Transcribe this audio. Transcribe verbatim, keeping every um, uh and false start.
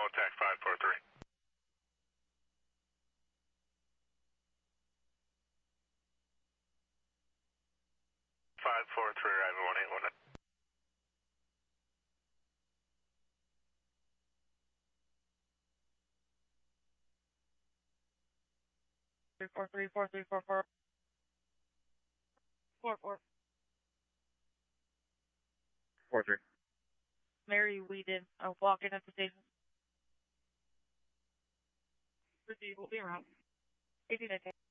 contact five four three. five four three, arriving one eight one nine. Three four three four three four four. Four four. Four three. Mary Whedon. I'm walking at the station. Proceed, we'll be around. eighteen nineteen.